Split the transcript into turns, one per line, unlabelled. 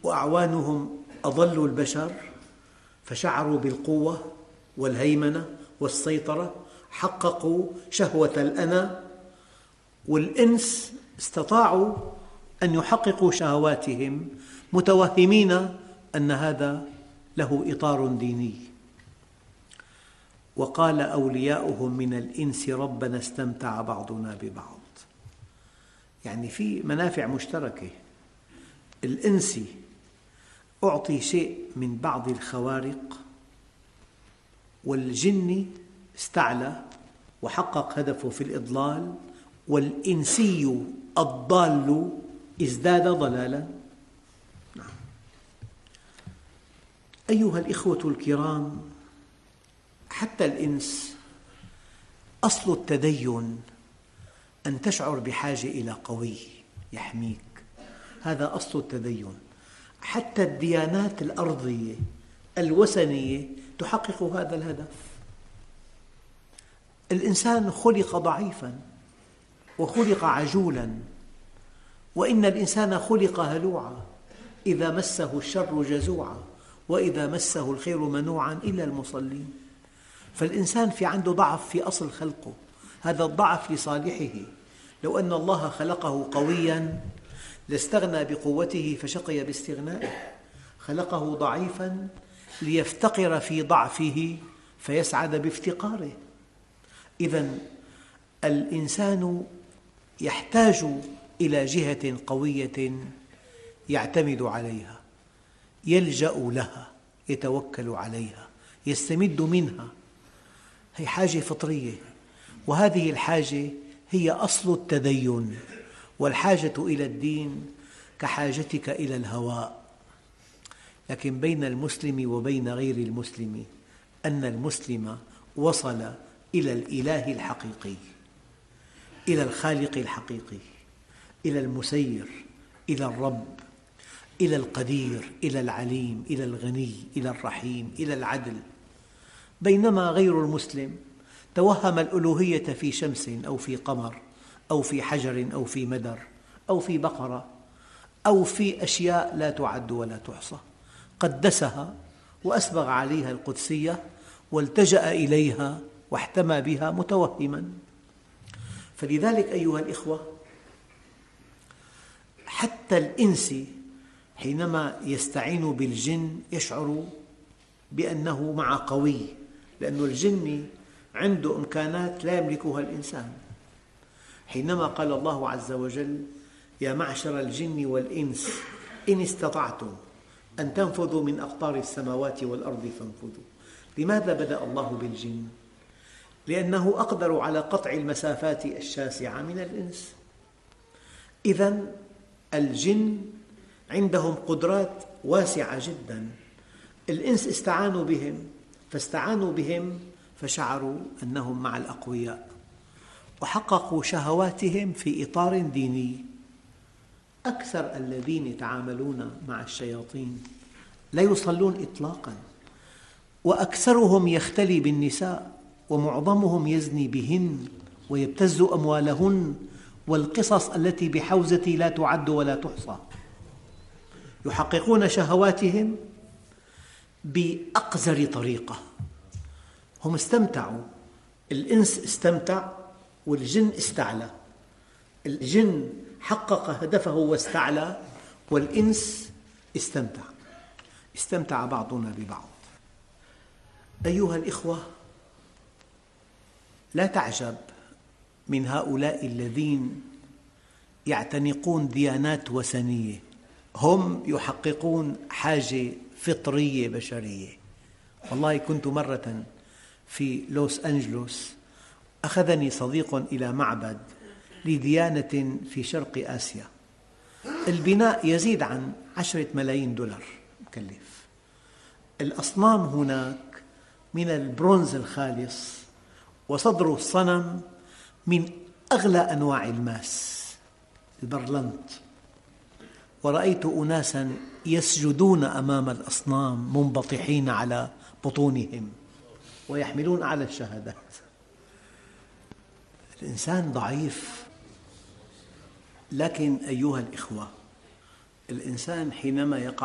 وأعوانهم أضلوا البشر فشعروا بالقوة والهيمنة والسيطرة، حققوا شهوة الأنا، والإنس استطاعوا أن يحققوا شهواتهم متوهمين أن هذا له إطار ديني. وقال أولياؤهم من الإنس ربنا استمتع بعضنا ببعض، يعني في منافع مشتركة. الإنس أعطي شيء من بعض الخوارق، والجن استعلى وحقق هدفه في الإضلال، والإنسي الضال ازداد ضلالا. أيها الإخوة الكرام، حتى الإنس أصل التدين أن تشعر بحاجة إلى قوي يحميك، هذا أصل التدين. حتى الديانات الأرضية الوثنية تحقق هذا الهدف. الإنسان خلق ضعيفاً وخلق عجولاً، وإن الإنسان خلق هلوعاً، إذا مسه الشر جزوعاً وإذا مسه الخير منوعاً إلا المصلين. فالإنسان عنده ضعف في أصل خلقه، هذا الضعف لصالحه. لو أن الله خلقه قوياً لاستغنى بقوته فشقي باستغنائه، خلقه ضعيفاً ليفتقر في ضعفه فيسعد بافتقاره. إذن الإنسان يحتاج إلى جهة قوية يعتمد عليها، يلجأ لها، يتوكل عليها، يستمد منها. هي حاجة فطرية، وهذه الحاجة هي أصل التدين. والحاجة إلى الدين كحاجتك إلى الهواء. لكن بين المسلم وبين غير المسلم أن المسلم وصل إلى الإله الحقيقي، إلى الخالق الحقيقي، إلى المسير، إلى الرب، إلى القدير، إلى العليم، إلى الغني، إلى الرحيم، إلى العدل. بينما غير المسلم توهم الألوهية في شمس أو في قمر أو في حجر أو في مدر أو في بقرة أو في أشياء لا تعد ولا تحصى، قدسها وأسبغ عليها القدسية والتجأ إليها واحتمى بها متوهماً. فلذلك أيها الإخوة، حتى الإنس حينما يستعين بالجن يشعر بأنه مع قوي، لأن الجن عنده إمكانات لا يملكها الإنسان. حينما قال الله عز وجل: يا معشر الجن والإنس إن استطعتم أن تنفذوا من أقطار السماوات والأرض فانفذوا. لماذا بدأ الله بالجن؟ لأنه أقدر على قطع المسافات الشاسعة من الإنس. إذن الجن عندهم قدرات واسعة جدا. الإنس استعانوا بهم فشعروا أنهم مع الأقوياء، وحققوا شهواتهم في إطار ديني. أكثر الذين يتعاملون مع الشياطين لا يصلون إطلاقاً، وأكثرهم يختلي بالنساء، ومعظمهم يزني بهن ويبتز أموالهن، والقصص التي بحوزتي لا تعد ولا تحصى. يحققون شهواتهم بأقذر طريقة. هم استمتعوا، الإنس استمتع والجن استعلى. الجن حقق هدفه واستعلى، والإنس استمتع بعضنا ببعض. أيها الإخوة، لا تعجب من هؤلاء الذين يعتنقون ديانات وثنية. هم يحققون حاجة فطرية بشرية. والله كنت مرة في لوس أنجلوس، أخذني صديق إلى معبد لديانة في شرق آسيا. البناء يزيد عن 10 ملايين دولار مكلف. الأصنام هناك من البرونز الخالص، وصدر الصنم من أغلى أنواع الماس، البرلنت. ورأيت أناساً يسجدون أمام الأصنام منبطحين على بطونهم ويحملون أعلى الشهادات. الإنسان ضعيف. لكن أيها الإخوة، الإنسان حينما يقع